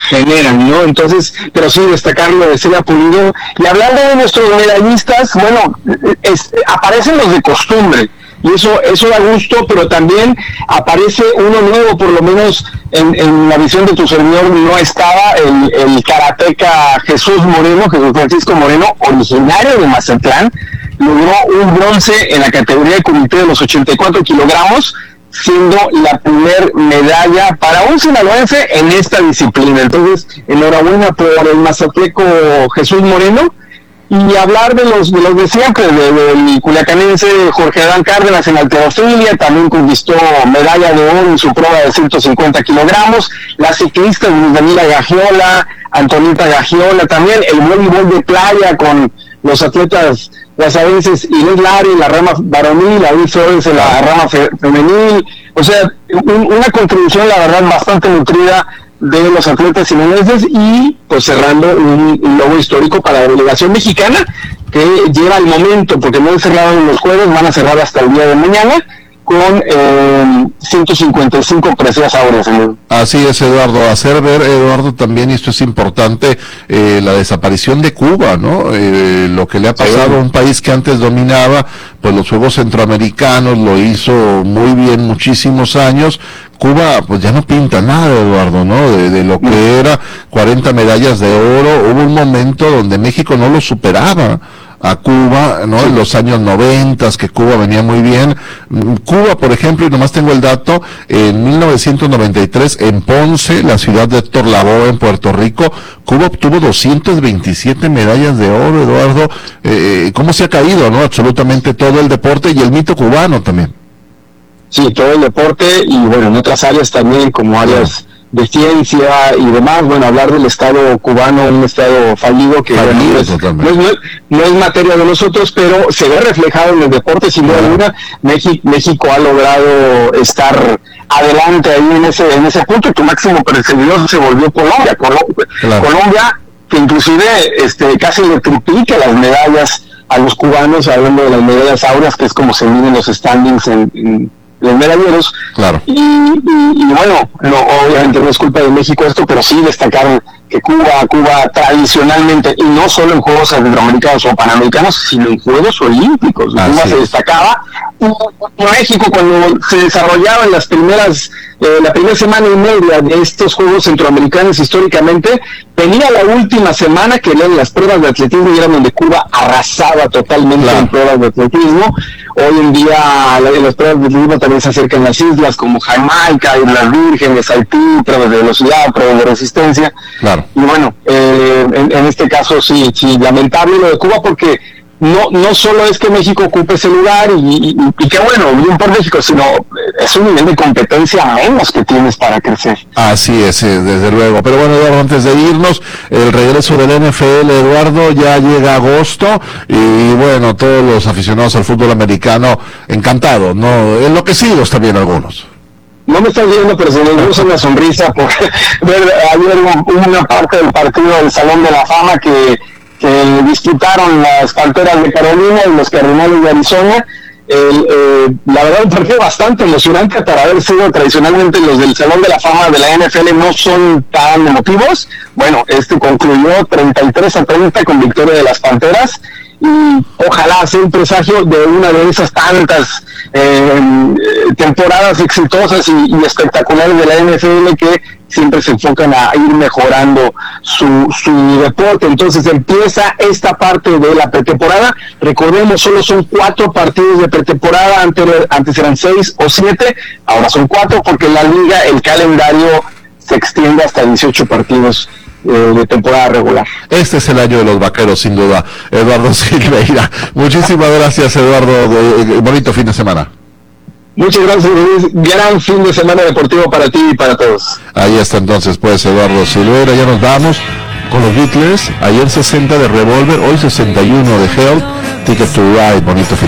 generan, ¿no? Entonces, pero sí destacar lo de Celia Pulido. Y hablando de nuestros medallistas, bueno, aparecen los de costumbre, y eso da gusto, pero también aparece uno nuevo, por lo menos en la visión de tu servidor no estaba, el karateca Jesús Francisco Moreno, originario de Mazatlán, logró un bronce en la categoría de comité de los 84 kilogramos, siendo la primer medalla para un sinaloense en esta disciplina. Entonces, enhorabuena por el mazatleco Jesús Moreno. Y hablar de los de siempre, del culiacanense Jorge Adán Cárdenas en halterofilia, también conquistó medalla de oro en su prueba de 150 kilogramos, la ciclista Daniela Gagiola, Antonita Gagiola, también el voleibol de playa con los atletas guasavenses Inés Lari en la rama varonil, David Flores en la rama femenil, o sea, una contribución la verdad bastante nutrida de los atletas sinaloenses, y pues cerrando un logro histórico para la delegación mexicana, que lleva el momento, porque no han cerrado en los jueves, van a cerrar hasta el día de mañana con 155 preseas áureas. Así es, Eduardo. Hacer ver, Eduardo, también, y esto es importante, la desaparición de Cuba, ¿no? Lo que le ha pasado a un país que antes dominaba, pues los Juegos Centroamericanos, lo hizo muy bien muchísimos años. Cuba, pues ya no pinta nada, Eduardo, ¿no? De lo que era 40 medallas de oro. Hubo un momento donde México no lo superaba a Cuba, ¿no? En los años 90, que Cuba venía muy bien. Cuba, por ejemplo, y nomás tengo el dato, en 1993, en Ponce, la ciudad de Héctor Lavoe, en Puerto Rico, Cuba obtuvo 227 medallas de oro, Eduardo. ¿Cómo se ha caído, no? Absolutamente todo el deporte y el mito cubano también. Sí, todo el deporte, y bueno, en otras áreas también, como áreas de ciencia y demás. Bueno, hablar del Estado cubano, un Estado fallido que no es materia de nosotros, pero se ve reflejado en el deporte, sin duda alguna. México ha logrado estar adelante ahí en ese punto, y tu máximo perseguidor se volvió Colombia. Colombia, que inclusive casi le triplica las medallas a los cubanos, hablando de las medallas áureas, que es como se miden los standings en los medalleros. Claro. Y bueno, obviamente no es culpa de México esto, pero sí destacar que Cuba tradicionalmente, y no solo en Juegos Centroamericanos o Panamericanos, sino en Juegos Olímpicos, Cuba se destacaba. México, cuando se desarrollaban la primera semana y media de estos Juegos Centroamericanos históricamente, venía la última semana, que eran las pruebas de atletismo, y era donde Cuba arrasaba totalmente en pruebas de atletismo. Hoy en día las pruebas de atletismo también se acercan a las islas como Jamaica, Islas Vírgenes, Haití, pruebas de velocidad, pruebas de resistencia. Claro. Y bueno, en este caso sí, lamentable lo de Cuba, porque no solo es que México ocupe ese lugar y que bueno, bien por México, sino es un nivel de competencia menos que tienes para crecer. Así es, desde luego. Pero bueno, Eduardo, antes de irnos, el regreso del NFL, Eduardo, ya llega agosto, y bueno, todos los aficionados al fútbol americano encantados, ¿no? Enloquecidos también algunos. No me estás viendo, pero se me puso una sonrisa por ver ayer una parte del partido del Salón de la Fama que disputaron las Panteras de Carolina y los Cardenales de Arizona. La verdad, un partido bastante emocionante para haber sido. Tradicionalmente los del Salón de la Fama de la NFL no son tan emotivos. Bueno, concluyó 33-30 con victoria de las Panteras, y ojalá sea un presagio de una de esas tantas temporadas exitosas y espectaculares de la NFL, que siempre se enfocan a ir mejorando su deporte. Entonces empieza esta parte de la pretemporada. Recordemos, solo son 4 partidos de pretemporada, antes eran 6 o 7, ahora son 4, porque en la liga el calendario se extiende hasta 18 partidos de temporada regular. Este es el año de los vaqueros, sin duda. Eduardo Silveira, muchísimas gracias, Eduardo. Bonito fin de semana. Muchas gracias, Luis. Gran fin de semana deportivo para ti y para todos. Ahí está entonces, pues, Eduardo Silveira. Ya nos vamos con los Beatles. Ayer 60 de Revolver, hoy 61 de Help. Ticket to Ride. Bonito fin.